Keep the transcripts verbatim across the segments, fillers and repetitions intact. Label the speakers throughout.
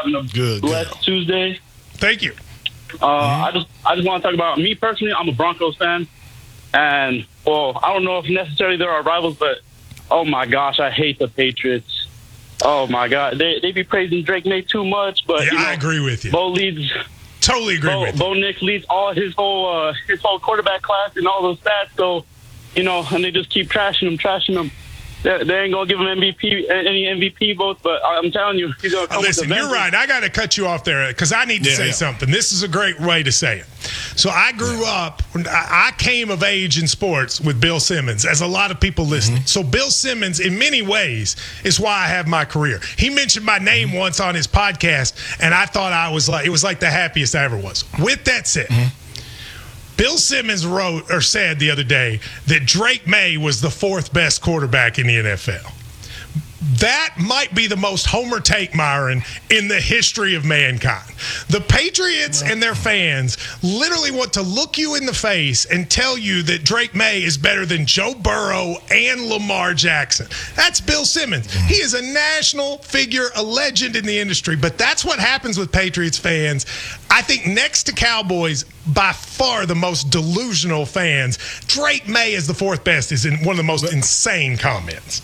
Speaker 1: having a
Speaker 2: Good,
Speaker 1: blessed
Speaker 2: good.
Speaker 1: Tuesday.
Speaker 3: Thank you.
Speaker 1: Uh, mm-hmm. I just I just want to talk about me personally. I'm a Broncos fan, and well, I don't know if necessarily they're our rivals, but oh my gosh, I hate the Patriots. Oh my God, they they be praising Drake May too much, but
Speaker 3: yeah,
Speaker 1: you know,
Speaker 3: I agree with you.
Speaker 1: Bo leads.
Speaker 3: Totally agree
Speaker 1: Bo,
Speaker 3: with you.
Speaker 1: Bo Nix leads all his whole uh, his whole quarterback class and all those stats. So, you know, and they just keep trashing him, trashing him. They, they ain't gonna give him M V P any M V P votes, but I'm telling you, he's gonna come.
Speaker 3: Listen,
Speaker 1: with the
Speaker 3: you're right. I got to cut you off there because I need to
Speaker 2: Yeah,
Speaker 3: say
Speaker 2: yeah.
Speaker 3: something. This is a great way to say it. So I grew
Speaker 2: Yeah.
Speaker 3: up. I I came of age in sports with Bill Simmons, as a lot of people listening.
Speaker 2: Mm-hmm.
Speaker 3: So Bill Simmons, in many ways, is why I have my career. He mentioned my name
Speaker 2: Mm-hmm.
Speaker 3: once on his podcast, and I thought I was like, it was like the happiest I ever was. With that said.
Speaker 2: Mm-hmm.
Speaker 3: Bill Simmons wrote or said the other day that Drake May was the fourth best quarterback in the N F L. That might be the most homer take, Myron, in the history of mankind. The Patriots and their fans literally want to look you in the face and tell you that Drake May is better than Joe Burrow and Lamar Jackson. That's Bill Simmons. He is a national figure, a legend in the industry, but that's what happens with Patriots fans. I think next to Cowboys, by far the most delusional fans, Drake May is the fourth best is in one of the most insane comments.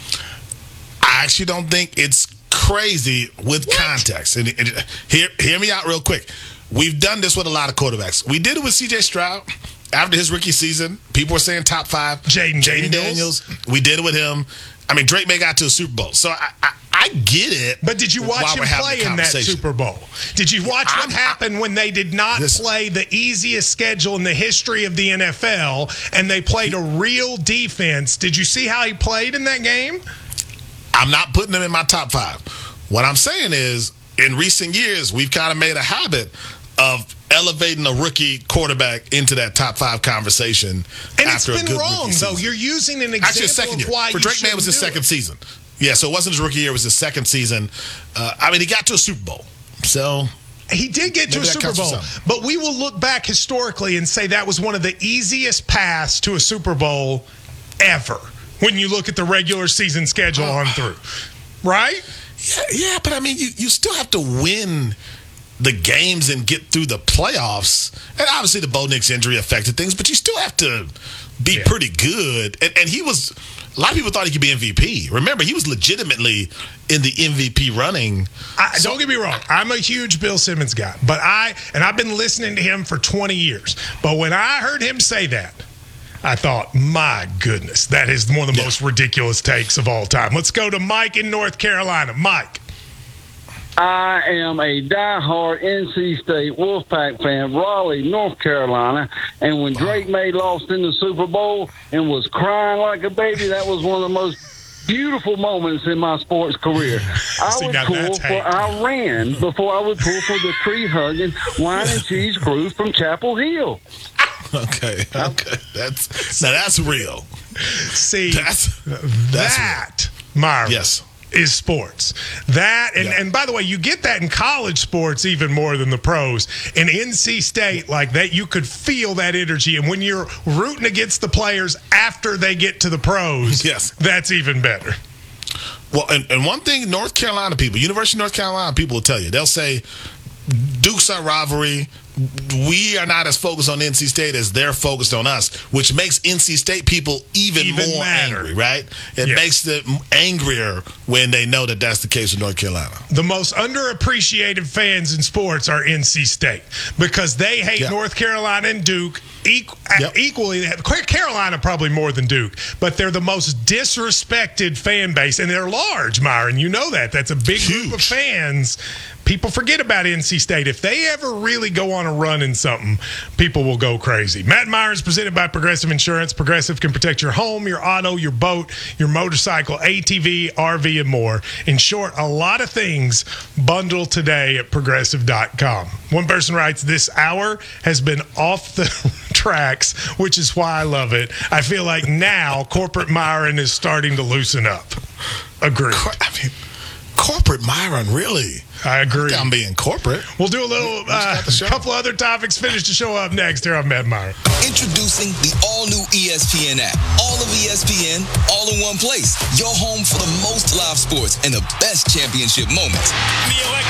Speaker 2: I actually don't think it's crazy with what? context. And, and hear, hear me out real quick. We've done this with a lot of quarterbacks. We did it with C J Stroud after his rookie season. People were saying top five.
Speaker 3: Jaden
Speaker 2: Jaden
Speaker 3: Daniels.
Speaker 2: Daniels. We did it with him. I mean, Drake May got to a Super Bowl. So I, I, I get it.
Speaker 3: But did you watch him play in that Super Bowl? Did you watch what I'm, happened when they did not this, play the easiest schedule in the history of the N F L and they played a real defense? Did you see how he played in that game?
Speaker 2: I'm not putting him in my top five. What I'm saying is, in recent years, we've kind of made a habit of elevating a rookie quarterback into that top five conversation.
Speaker 3: And
Speaker 2: after
Speaker 3: it's been
Speaker 2: a good
Speaker 3: wrong, though. You're using an example
Speaker 2: Actually, second year.
Speaker 3: of why
Speaker 2: For
Speaker 3: you
Speaker 2: Drake May, it was his second
Speaker 3: it.
Speaker 2: season. Yeah, so it wasn't his rookie year. It was his second season. Uh, I mean, he got to a Super Bowl. So
Speaker 3: he did get to a Super Bowl, but we will look back historically and say that was one of the easiest paths to a Super Bowl ever when you look at the regular season schedule on through. Right?
Speaker 2: Yeah, yeah, but I mean, you, you still have to win the games and get through the playoffs. And obviously the Bo Nix injury affected things, but you still have to be yeah. pretty good. And, and he was, a lot of people thought he could be M V P. Remember, he was legitimately in the M V P running.
Speaker 3: I, so, don't get me wrong. I'm a huge Bill Simmons guy, but I, and I've been listening to him for twenty years. But when I heard him say that, I thought, my goodness, that is one of the yeah. most ridiculous takes of all time. Let's go to Mike in North Carolina. Mike.
Speaker 4: I am a diehard N C State Wolfpack fan, Raleigh, North Carolina. And when Drake May lost in the Super Bowl and was crying like a baby, that was one of the most beautiful moments in my sports career. I
Speaker 3: See,
Speaker 4: would
Speaker 3: now
Speaker 4: pull
Speaker 3: that's
Speaker 4: for,
Speaker 3: hate.
Speaker 4: I ran before I would pull for the tree-hugging wine and cheese crew from Chapel Hill.
Speaker 2: Okay, okay, that's now that's real.
Speaker 3: See,
Speaker 2: that's, that's
Speaker 3: that, Myron,
Speaker 2: yes,
Speaker 3: is sports. That, and,
Speaker 2: yeah.
Speaker 3: and by the way, you get that in college sports even more than the pros. In N C State, like that, you could feel that energy. And when you're rooting against the players after they get to the pros,
Speaker 2: yes,
Speaker 3: that's even better.
Speaker 2: Well, and, and one thing, North Carolina people, University of North Carolina people will tell you, they'll say, Duke's our rivalry. We are not as focused on N C State as they're focused on us, which makes N C State people even, even more madder. angry, right? It yes. makes them angrier when they know that that's the case with North Carolina.
Speaker 3: The most underappreciated fans in sports are N C State because they hate yep. North Carolina and Duke equ- yep. equally. Carolina probably more than Duke, but they're the most disrespected fan base, and they're large, Myron. You know that. That's a big
Speaker 2: Huge.
Speaker 3: group of fans. People forget about N C State. If they ever really go on a run in something, people will go crazy. Matt Myron is presented by Progressive Insurance. Progressive can protect your home, your auto, your boat, your motorcycle, A T V, R V, and more. In short, a lot of things bundle today at progressive dot com. One person writes, this hour has been off the tracks, which is why I love it. I feel like now corporate Myron is starting to loosen up. Agreed.
Speaker 2: I mean, corporate Myron, really?
Speaker 3: I agree.
Speaker 2: I'm being corporate.
Speaker 3: We'll do a little, uh, a couple other topics. Finish the show up next here on Matt Myron.
Speaker 5: Introducing the all-new E S P N app. All of E S P N, all in one place. Your home for the most live sports and the best championship moments.
Speaker 6: The